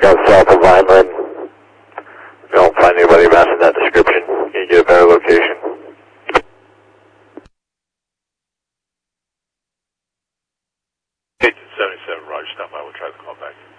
out south of Vineland. If you don't find anybody matching that description, can you get a better location? Agent 77, Roger, stop by. We'll try to call back.